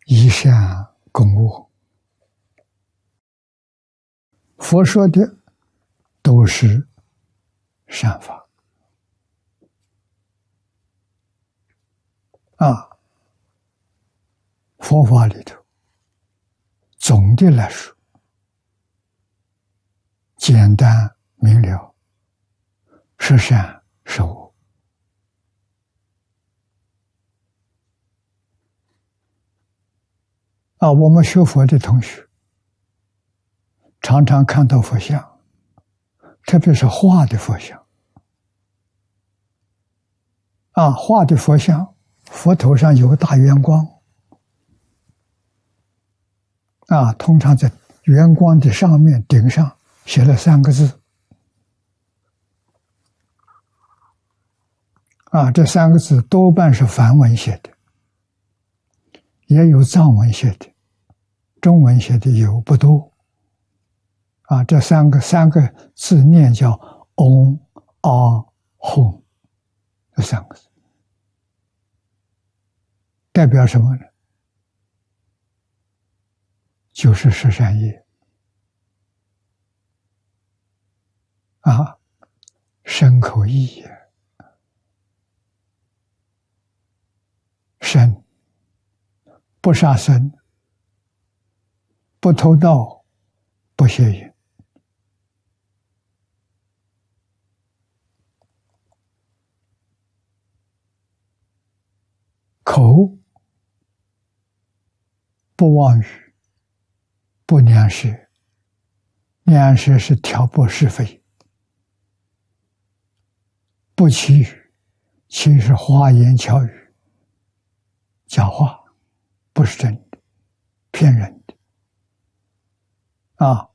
以善攻恶。佛说的都是善法佛法里头总的来说简单明了，是善是恶。我们学佛的同学常常看到佛像，特别是画的佛像画的佛像，佛头上有个大圆光通常在圆光的上面顶上写了3个字这3个字多半是梵文写的，也有藏文写的，中文写的有不多这三个字念叫嗡阿吽，这3个字代表什么呢？就是十善业身口意也。身不杀生，不偷盗，不邪淫。口不妄语，不两舌。两舌是挑拨是非。不绮语，绮是花言巧语，假话，不是真的，骗人的